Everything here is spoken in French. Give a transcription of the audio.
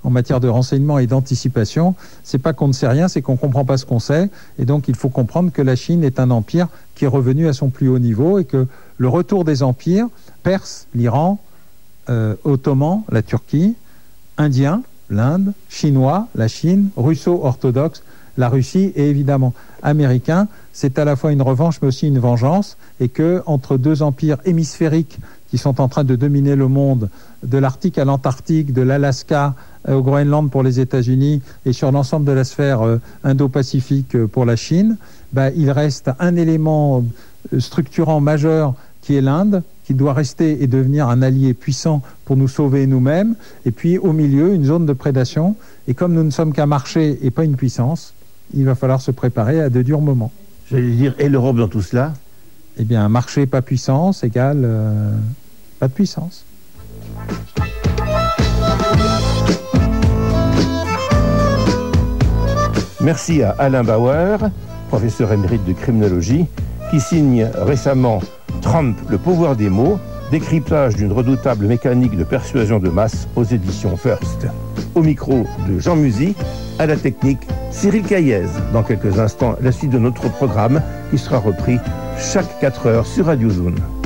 en matière de renseignement et d'anticipation. C'est pas qu'on ne sait rien, c'est qu'on comprend pas ce qu'on sait. Et donc, il faut comprendre que la Chine est un empire qui est revenu à son plus haut niveau et que le retour des empires, Perse, l'Iran, Ottoman, la Turquie, Indien, l'Inde, Chinois, la Chine, Russo-orthodoxe, la Russie et évidemment américain, c'est à la fois une revanche mais aussi une vengeance, et que entre deux empires hémisphériques qui sont en train de dominer le monde, de l'Arctique à l'Antarctique, de l'Alaska au Groenland pour les États-Unis et sur l'ensemble de la sphère Indo-Pacifique pour la Chine, il reste un élément structurant majeur qui est l'Inde, qui doit rester et devenir un allié puissant pour nous sauver nous-mêmes, et puis au milieu, une zone de prédation, et comme nous ne sommes qu'un marché et pas une puissance, il va falloir se préparer à de durs moments. J'allais dire, et l'Europe dans tout cela ? Eh bien, un marché pas puissance égale pas de puissance. Merci à Alain Bauer, professeur émérite de criminologie, qui signe récemment Trump, le pouvoir des mots, décryptage d'une redoutable mécanique de persuasion de masse aux éditions First. Au micro de Jean Musy, à la technique Cyril Caillez. Dans quelques instants, la suite de notre programme qui sera repris chaque 4 heures sur Radio Zone.